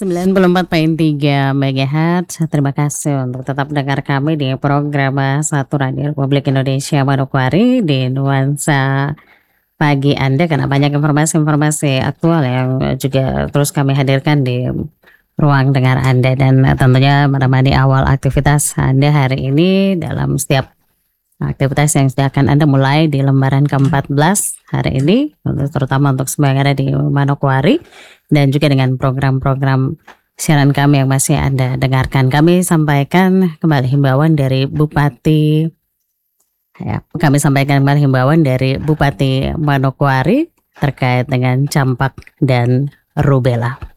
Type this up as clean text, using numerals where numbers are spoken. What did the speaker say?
94,3 MHz. Terima kasih untuk tetap dengar kami di program Satu Radio Republik Indonesia Manokwari di nuansa pagi Anda, karena banyak informasi-informasi aktual yang juga terus kami hadirkan di ruang dengar Anda, dan tentunya menemani awal aktivitas Anda hari ini dalam setiap aktivitas yang akan Anda mulai di lembaran ke-14 hari ini, terutama untuk semua yang ada di Manokwari, dan juga dengan program-program siaran kami yang masih Anda dengarkan. Kami sampaikan kembali himbauan dari Bupati Manokwari terkait dengan campak dan rubella.